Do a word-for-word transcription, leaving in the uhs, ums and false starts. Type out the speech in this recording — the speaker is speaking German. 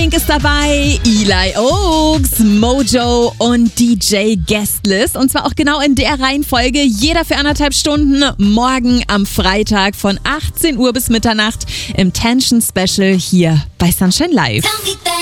Link ist dabei, Eli Oaks, Mojo und D J Guestlist. Und zwar auch genau in der Reihenfolge. Jeder für anderthalb Stunden. Morgen am Freitag von achtzehn Uhr bis Mitternacht im Tension Special hier bei Sunshine Live.